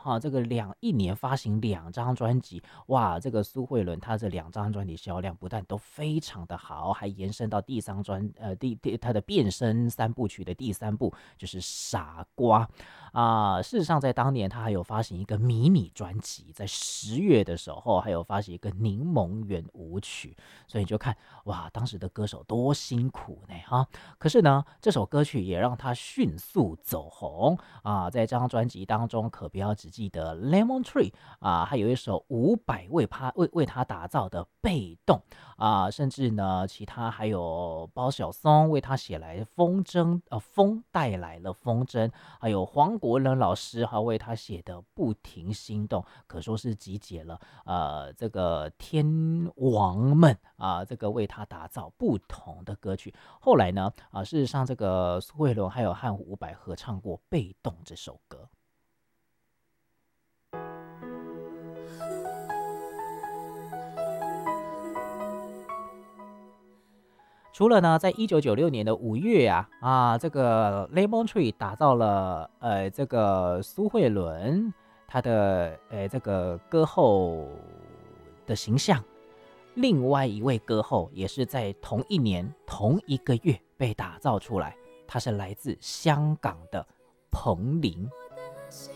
哈，这个一年发行2张专辑，哇，这个苏慧伦她这2张专辑销量不但都非常的好，还延伸到她的变身3部曲的第3部就是傻瓜事实上在当年她还有发行一个迷你专辑，在10月的时候还有发行一个柠檬园舞曲，所以你就看哇，当时的歌手多辛苦呢哈。可是呢，这首歌曲也让她迅速走红在这张专辑当中，可不要只记得《Lemon Tree》还有一首伍佰为他打造的《被动》甚至呢，其他还有包小松为他写来风带来了风筝，还有黄国伦老师还为他写的《不停心动》，可说是集结了这个天王们这个为他打造不同的歌曲。后来呢事实上这个苏慧伦还有和伍佰合唱过《被动》这首歌。除了呢，在1996年的5月这个 Lemon Tree 打造了这个苏慧伦她的这个歌后的形象，另外一位歌后也是在同一年同一个月被打造出来，她是来自香港的彭羚。